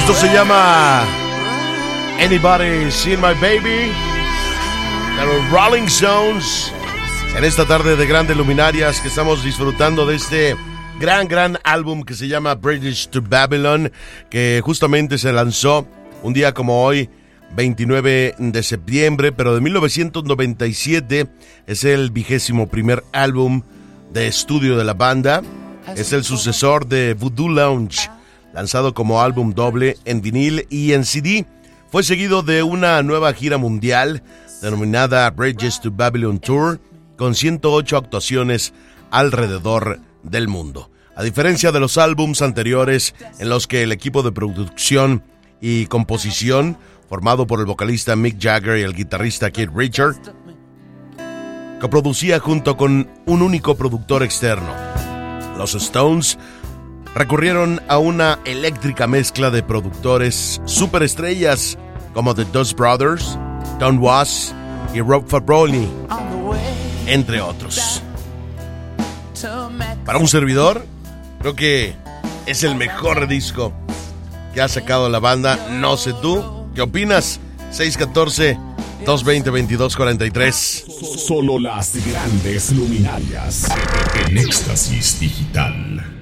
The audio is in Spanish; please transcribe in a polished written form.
Esto se llama Anybody Seen My Baby de los Rolling Stones. En esta tarde de grandes luminarias que estamos disfrutando de este gran álbum que se llama Bridge to Babylon, que justamente se lanzó un día como hoy, 29 de septiembre, pero de 1997. Es el 21º álbum de estudio de la banda. Es el sucesor de Voodoo Lounge, lanzado como álbum doble en vinil y en CD. Fue seguido de una nueva gira mundial denominada Bridges to Babylon Tour, con 108 actuaciones alrededor del mundo. A diferencia de los álbums anteriores, en los que el equipo de producción y composición, formado por el vocalista Mick Jagger y el guitarrista Keith Richards, coproducía junto con un único productor externo, los Stones recurrieron a una eléctrica mezcla de productores superestrellas como The Dust Brothers, Don Was y Rob Fabroni, entre otros. Para un servidor, creo que es el mejor disco que ha sacado la banda. No sé tú, ¿qué opinas? 614-220-2243. Solo las grandes luminarias en Éxtasis Digital.